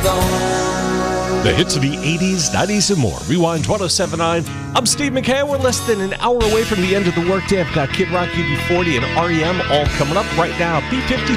gone. The hits of the 80s, 90s, and more. Rewind 1079. I'm Steve McKay. We're less than an hour away from the end of the workday. I've got Kid Rock, UB40, and REM all coming up right now. B52.